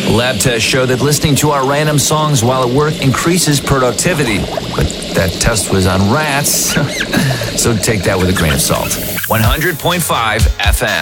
Lab tests show that listening to our random songs while at work increases productivity. But that test was on rats, so take that with a grain of salt. 100.5 FM.